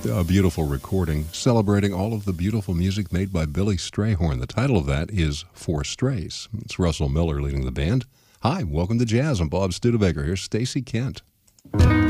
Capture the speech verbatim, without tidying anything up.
A beautiful recording celebrating all of the beautiful music made by Billy Strayhorn. The title of that is Four Strays. It's Russell Miller leading the band. Hi, welcome to Jazz. I'm Bob Studebaker. Here's Stacy Kent.